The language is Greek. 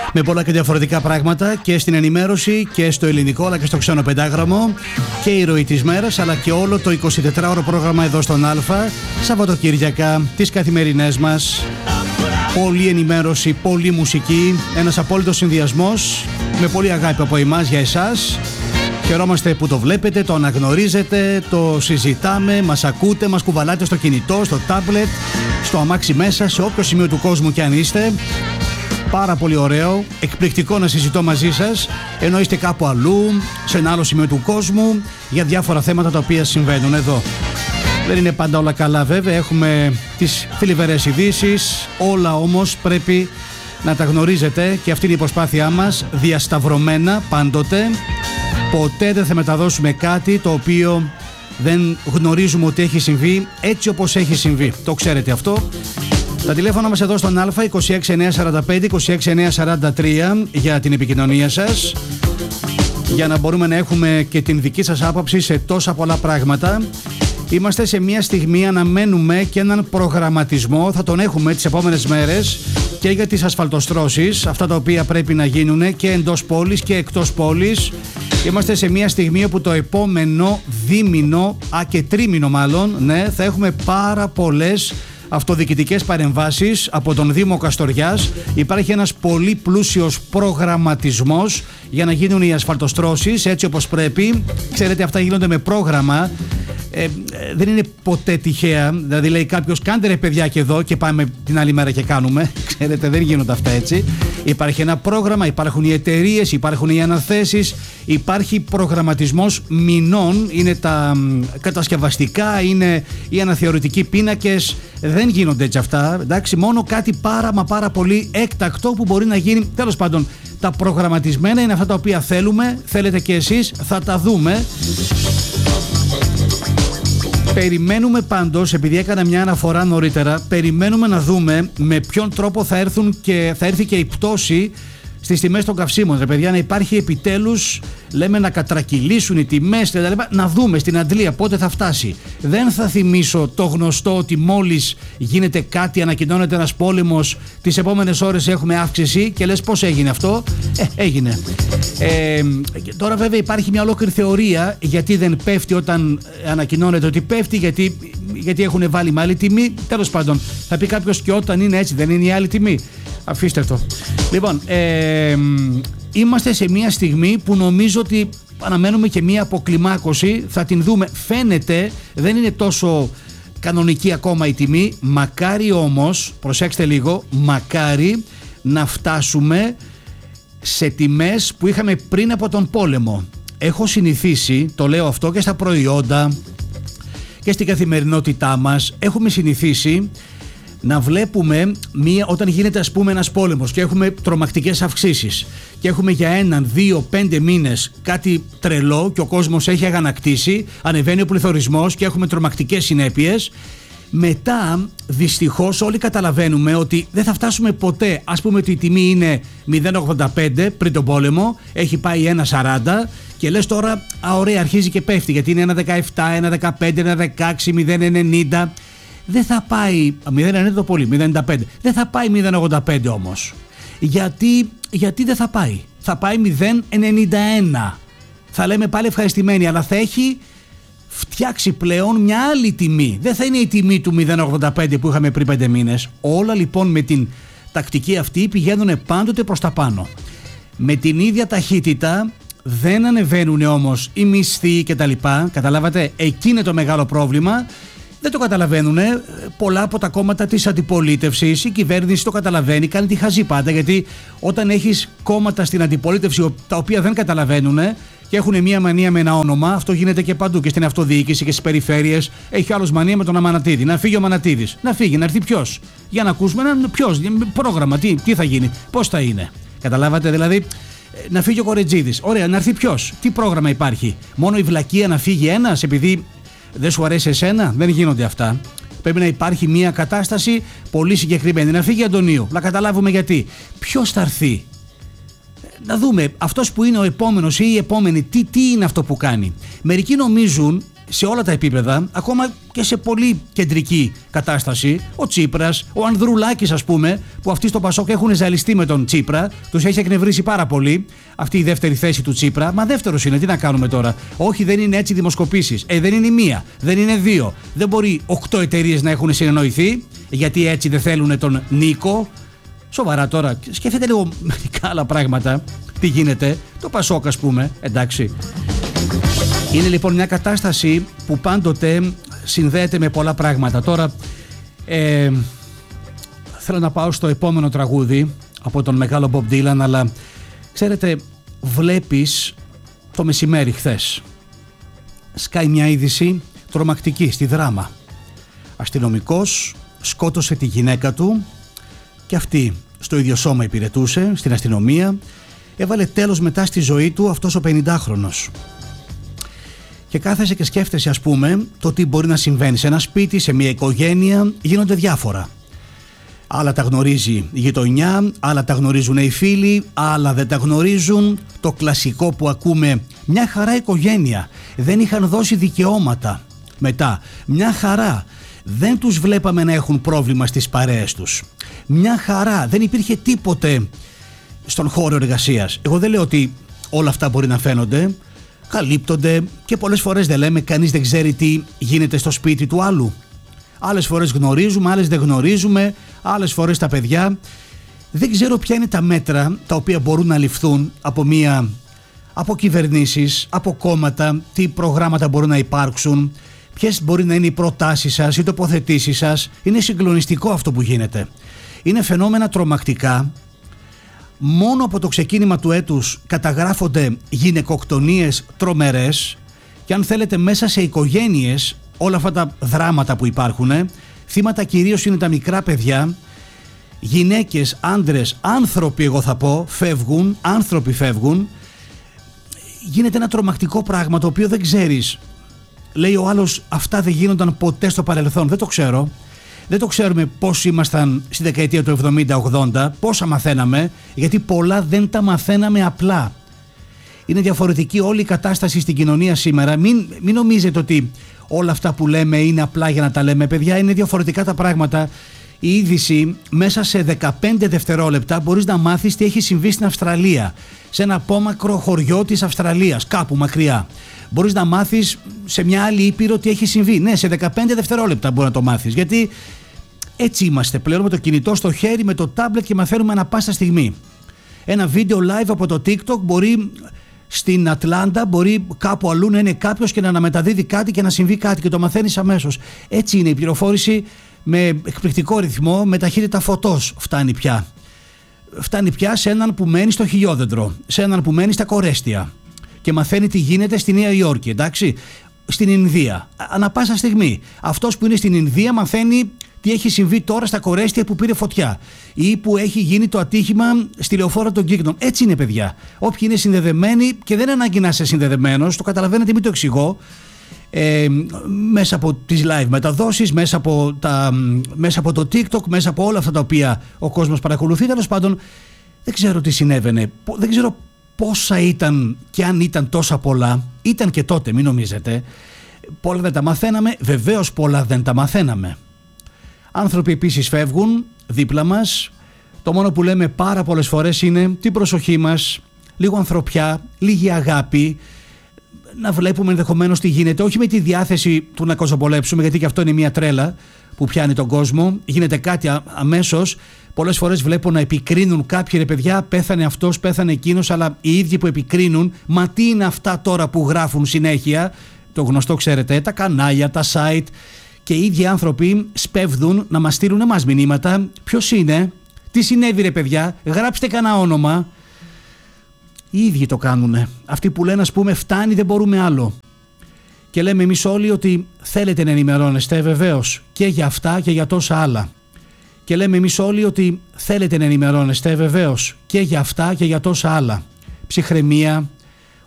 Με πολλά και διαφορετικά πράγματα και στην ενημέρωση και στο ελληνικό αλλά και στο ξένο πεντάγραμμο και η ροή της μέρας αλλά και όλο το 24ωρο πρόγραμμα εδώ στον Α, Σαββατοκύριακα, τις καθημερινές μας. Πολλή ενημέρωση, πολλή μουσική, ένας απόλυτος συνδυασμός με πολύ αγάπη από εμάς για εσάς. Χαιρόμαστε που το βλέπετε, το αναγνωρίζετε, το συζητάμε, μας ακούτε, μας κουβαλάτε στο κινητό, στο τάμπλετ, στο αμάξι μέσα, σε όποιο σημείο του κόσμου κι αν είστε. Πάρα πολύ ωραίο, εκπληκτικό να συζητώ μαζί σας, ενώ είστε κάπου αλλού, σε ένα άλλο σημείο του κόσμου, για διάφορα θέματα τα οποία συμβαίνουν εδώ. Δεν είναι πάντα όλα καλά βέβαια, έχουμε τις θλιβερές ειδήσεις, όλα όμως πρέπει να τα γνωρίζετε και αυτή είναι η προσπάθειά μας, διασταυρωμένα πάντοτε. Ποτέ δεν θα μεταδώσουμε κάτι το οποίο δεν γνωρίζουμε ότι έχει συμβεί έτσι όπως έχει συμβεί. Το ξέρετε αυτό. Τα τηλέφωνα μας εδώ στον Α, 26945-26943 για την επικοινωνία σας, για να μπορούμε να έχουμε και την δική σας άποψη σε τόσα πολλά πράγματα. Είμαστε σε μια στιγμή, αναμένουμε και έναν προγραμματισμό, θα τον έχουμε τις επόμενες μέρες και για τις ασφαλτοστρώσεις, αυτά τα οποία πρέπει να γίνουν και εντός πόλης και εκτός πόλης. Είμαστε σε μια στιγμή όπου το επόμενο δίμηνο, και τρίμηνο μάλλον, ναι, θα έχουμε πάρα πολλές αυτοδιοικητικές παρεμβάσεις από τον Δήμο Καστοριάς. Υπάρχει ένας πολύ πλούσιος προγραμματισμός για να γίνουν οι ασφαλτοστρώσεις έτσι όπως πρέπει. Ξέρετε, αυτά γίνονται με πρόγραμμα. Δεν είναι ποτέ τυχαία. Δηλαδή λέει κάποιος, κάντε ρε παιδιά και εδώ και πάμε την άλλη μέρα και κάνουμε. Ξέρετε, δεν γίνονται αυτά έτσι. Υπάρχει ένα πρόγραμμα, υπάρχουν οι εταιρείες, υπάρχουν οι αναθέσεις, υπάρχει προγραμματισμός μηνών, είναι τα κατασκευαστικά, είναι οι αναθεωρητικοί πίνακες. Δεν γίνονται έτσι αυτά, εντάξει, μόνο κάτι πάρα πολύ έκτακτο που μπορεί να γίνει. Τέλος πάντων, τα προγραμματισμένα είναι αυτά τα οποία θέλετε και εσείς, θα τα δούμε. Περιμένουμε πάντως, επειδή έκανα μια αναφορά νωρίτερα, περιμένουμε να δούμε με ποιον τρόπο θα έρθει και η πτώση στις τιμές των καυσίμων. Ρε παιδιά, να υπάρχει επιτέλους, λέμε, να κατρακυλήσουν οι τιμές, να δούμε στην αντλία πότε θα φτάσει. Δεν θα θυμίσω το γνωστό ότι μόλις γίνεται κάτι, ανακοινώνεται ένας πόλεμος, τις επόμενες ώρες έχουμε αύξηση και λες πώς έγινε αυτό. Έγινε. Τώρα βέβαια υπάρχει μια ολόκληρη θεωρία γιατί δεν πέφτει όταν ανακοινώνεται ότι πέφτει, γιατί έχουν βάλει με άλλη τιμή. Τέλος πάντων, θα πει κάποιος, και όταν είναι έτσι δεν είναι η άλλη τιμή. Αφήστε το. Λοιπόν, είμαστε σε μια στιγμή που νομίζω ότι αναμένουμε και μια αποκλιμάκωση, θα την δούμε. Φαίνεται, δεν είναι τόσο κανονική ακόμα η τιμή, μακάρι όμως, προσέξτε λίγο, μακάρι να φτάσουμε σε τιμές που είχαμε πριν από τον πόλεμο. Έχω συνηθίσει, το λέω αυτό και στα προϊόντα και στην καθημερινότητά μας, έχουμε συνηθίσει να βλέπουμε όταν γίνεται ας πούμε ένας πόλεμος και έχουμε τρομακτικές αυξήσεις και έχουμε για 1, 2, 5 μήνες κάτι τρελό και ο κόσμος έχει αγανακτήσει, ανεβαίνει ο πληθωρισμός και έχουμε τρομακτικές συνέπειες. Μετά δυστυχώς όλοι καταλαβαίνουμε ότι δεν θα φτάσουμε ποτέ. Ας πούμε ότι η τιμή είναι 0,85 πριν τον πόλεμο, έχει πάει 1,40 και λες τώρα ωραία, αρχίζει και πέφτει γιατί είναι 1,17, 1,15, 1,16, 0,90. Δεν θα πάει 0,90 το πολύ, 0,95. Δεν θα πάει 0,85 όμως. Γιατί δεν θα πάει. Θα πάει 0,91. Θα λέμε πάλι ευχαριστημένοι, αλλά θα έχει φτιάξει πλέον μια άλλη τιμή. Δεν θα είναι η τιμή του 0,85 που είχαμε πριν 5 μήνες. Όλα λοιπόν με την τακτική αυτή πηγαίνουν πάντοτε προς τα πάνω. Με την ίδια ταχύτητα δεν ανεβαίνουν όμως οι μισθοί κτλ. Καταλάβατε, εκεί είναι το μεγάλο πρόβλημα. Δεν το καταλαβαίνουν πολλά από τα κόμματα της αντιπολίτευσης. Η κυβέρνηση το καταλαβαίνει, κάνει τη χαζή πάντα. Γιατί όταν έχεις κόμματα στην αντιπολίτευση τα οποία δεν καταλαβαίνουν και έχουν μία μανία με ένα όνομα, αυτό γίνεται και παντού και στην αυτοδιοίκηση και στις περιφέρειες. Έχει άλλος μανία με τον Αμανατίδη. Να φύγει ο Αμανατίδης. Να φύγει, να έρθει ποιος. Για να ακούσουμε ποιος, πρόγραμμα, τι θα γίνει, πώς θα είναι. Καταλάβατε δηλαδή. Να φύγει ο Κορετζίδης. Ωραία, να έρθει ποιος. Τι πρόγραμμα υπάρχει. Μόνο η βλακεία να φύγει ένας επειδή δεν σου αρέσει εσένα. Δεν γίνονται αυτά. Πρέπει να υπάρχει μια κατάσταση πολύ συγκεκριμένη. Να φύγει Αντωνίου. Να καταλάβουμε γιατί. Ποιος θα έρθει. Να δούμε αυτός που είναι ο επόμενος ή η επόμενη τι είναι αυτό που κάνει. Μερικοί νομίζουν σε όλα τα επίπεδα, ακόμα και σε πολύ κεντρική κατάσταση, ο Τσίπρας, ο Ανδρουλάκης ας πούμε, που αυτοί στο Πασόκ έχουν ζαλιστεί με τον Τσίπρα, τους έχει εκνευρίσει πάρα πολύ αυτή η δεύτερη θέση του Τσίπρα. Μα δεύτερος είναι, τι να κάνουμε τώρα? Όχι, δεν είναι έτσι δημοσκοπήσεις. Δεν είναι μία, δεν είναι δύο. Δεν μπορεί 8 εταιρείες να έχουν συνεννοηθεί, γιατί έτσι δεν θέλουν τον Νίκο. Σοβαρά τώρα, σκεφτείτε λίγο μερικά άλλα πράγματα. Τι γίνεται, το Πασόκ ας πούμε, εντάξει. Είναι λοιπόν μια κατάσταση που πάντοτε συνδέεται με πολλά πράγματα. Τώρα θέλω να πάω στο επόμενο τραγούδι από τον μεγάλο Bob Dylan, αλλά ξέρετε, βλέπεις το μεσημέρι χθες σκάει μια είδηση τρομακτική στη Δράμα. Αστυνομικός σκότωσε τη γυναίκα του και αυτή στο ίδιο σώμα υπηρετούσε στην αστυνομία. Έβαλε τέλος μετά στη ζωή του αυτός ο 50χρονος. Και κάθεσαι και σκέφτεσαι ας πούμε το τι μπορεί να συμβαίνει σε ένα σπίτι, σε μια οικογένεια. Γίνονται διάφορα. Άλλα τα γνωρίζει η γειτονιά, άλλα τα γνωρίζουν οι φίλοι, άλλα δεν τα γνωρίζουν. Το κλασικό που ακούμε, μια χαρά οικογένεια, δεν είχαν δώσει δικαιώματα. Μετά, μια χαρά, δεν τους βλέπαμε να έχουν πρόβλημα στις παρέες τους. Μια χαρά, δεν υπήρχε τίποτε στον χώρο εργασίας. Εγώ δεν λέω ότι όλα αυτά μπορεί να φαίνονται, καλύπτονται και πολλές φορές δεν λέμε, κανείς δεν ξέρει τι γίνεται στο σπίτι του άλλου. Άλλες φορές γνωρίζουμε, άλλες δεν γνωρίζουμε, άλλες φορές τα παιδιά. Δεν ξέρω ποια είναι τα μέτρα τα οποία μπορούν να ληφθούν από κυβερνήσεις, από κόμματα, τι προγράμματα μπορούν να υπάρξουν, ποιες μπορεί να είναι οι προτάσεις σας, οι τοποθετήσεις σας. Είναι συγκλονιστικό αυτό που γίνεται. Είναι φαινόμενα τρομακτικά. Μόνο από το ξεκίνημα του έτους καταγράφονται γυναικοκτονίες τρομερές και αν θέλετε μέσα σε οικογένειες όλα αυτά τα δράματα που υπάρχουν, θύματα κυρίως είναι τα μικρά παιδιά, γυναίκες, άντρες, άνθρωποι εγώ θα πω, άνθρωποι φεύγουν. Γίνεται ένα τρομακτικό πράγμα το οποίο δεν ξέρεις. Λέει ο άλλος, αυτά δεν γίνονταν ποτέ στο παρελθόν. Δεν το ξέρω. Δεν το ξέρουμε πώς ήμασταν στη δεκαετία του 70-80, πόσα μαθαίναμε, γιατί πολλά δεν τα μαθαίναμε απλά. Είναι διαφορετική όλη η κατάσταση στην κοινωνία σήμερα. Μην νομίζετε ότι όλα αυτά που λέμε είναι απλά για να τα λέμε, παιδιά. Είναι διαφορετικά τα πράγματα. Η είδηση μέσα σε 15 δευτερόλεπτα μπορείς να μάθεις τι έχει συμβεί στην Αυστραλία, σε ένα απόμακρο χωριό της Αυστραλίας, κάπου μακριά. Μπορείς να μάθεις σε μια άλλη ήπειρο τι έχει συμβεί. Ναι, σε 15 δευτερόλεπτα μπορεί να το μάθεις. Γιατί έτσι είμαστε πλέον, με το κινητό στο χέρι, με το τάμπλετ και μαθαίνουμε ανά πάσα στιγμή. Ένα βίντεο live από το TikTok μπορεί στην Ατλάντα, μπορεί κάπου αλλού να είναι κάποιος και να αναμεταδίδει κάτι και να συμβεί κάτι και το μαθαίνεις αμέσως. Έτσι είναι η πληροφόρηση, με εκπληκτικό ρυθμό, με ταχύτητα φωτός φτάνει πια. Φτάνει πια σε έναν που μένει στο Χιλιόδεντρο, σε έναν που μένει στα Κορέστια και μαθαίνει τι γίνεται στη Νέα Υόρκη, εντάξει, στην Ινδία. Ανά πάσα στιγμή. Αυτός που είναι στην Ινδία μαθαίνει τι έχει συμβεί τώρα στα Κορέστια που πήρε φωτιά ή που έχει γίνει το ατύχημα στη λεωφόρα των Κύκνων. Έτσι είναι, παιδιά. Όποιοι είναι συνδεδεμένοι, και δεν ανάγκη να είσαι συνδεδεμένος, το καταλαβαίνετε, μην το εξηγώ, μέσα από τις live μεταδόσεις, μέσα από το TikTok, μέσα από όλα αυτά τα οποία ο κόσμος παρακολουθεί. Τέλος πάντων, δεν ξέρω τι συνέβαινε, δεν ξέρω πόσα ήταν και αν ήταν τόσα πολλά. Ήταν και τότε, μην νομίζετε. Πολλά δεν τα μαθαίναμε, βεβαίως πολλά δεν τα μαθαίναμε. Άνθρωποι επίσης φεύγουν δίπλα μας. Το μόνο που λέμε πάρα πολλές φορές είναι την προσοχή μας, λίγο ανθρωπιά, λίγη αγάπη, να βλέπουμε ενδεχομένως τι γίνεται, όχι με τη διάθεση του να κοζομπολέψουμε, γιατί και αυτό είναι μια τρέλα που πιάνει τον κόσμο. Γίνεται κάτι αμέσως. Πολλές φορές βλέπω να επικρίνουν κάποιοι, ρε παιδιά, πέθανε αυτός, πέθανε εκείνος, αλλά οι ίδιοι που επικρίνουν, μα τι είναι αυτά τώρα που γράφουν συνέχεια, το γνωστό ξέρετε, τα κανάλια, τα site, και οι ίδιοι άνθρωποι σπέβδουν να μας στείλουν εμάς μηνύματα. Ποιος είναι, τι συνέβη ρε παιδιά, γράψτε κανένα όνομα. Οι ίδιοι το κάνουνε. Αυτοί που λένε, ας πούμε, φτάνει, δεν μπορούμε άλλο. Και λέμε εμείς όλοι ότι θέλετε να ενημερώνεστε, βεβαίως, και για αυτά και για τόσα άλλα. Και λέμε εμείς όλοι ότι θέλετε να ενημερώνεστε, βεβαίως, και για αυτά και για τόσα άλλα. Ψυχραιμία,